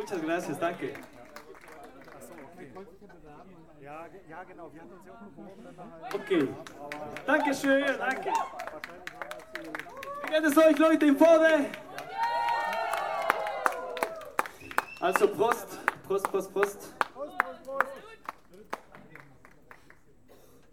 Muchas gracias, danke. Ja, genau, wir hatten uns ja auch beworben. Okay, Dankeschön, danke. Wie geht es euch, Leute, im Vorne? Also Prost, Prost, Prost, Prost.